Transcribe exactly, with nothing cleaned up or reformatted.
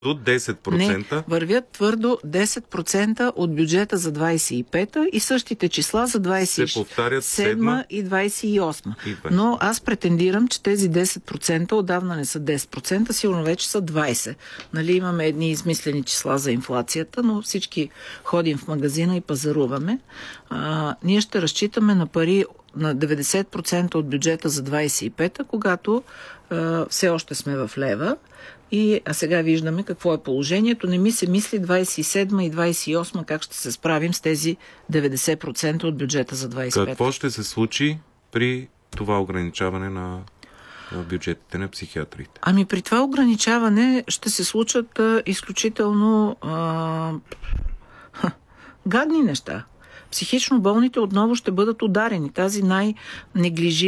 до десет процента. Не, вървят твърдо десет процента от бюджета за двадесет и пета и същите числа за двадесет и седма и двадесет и осма. И Но аз претендирам, че тези десет процента отдавна не са десет процента, сигурно вече са двадесет процента. Нали, имаме едни измислени числа за инфлацията, но всички ходим в магазина и пазаруваме. А, ние ще разчитаме на пари на деветдесет процента от бюджета за двадесет и пета, когато а, все още сме в лева. И, а сега виждаме какво е положението. Не ми се мисли двадесет и седма и двадесет и осма как ще се справим с тези деветдесет процента от бюджета за двадесет и пета. Какво ще се случи при това ограничаване на бюджетите на психиатрите? Ами при това ограничаване ще се случат а, изключително а, ха, гадни неща. Психично болните отново ще бъдат ударени. Тази най-неглижи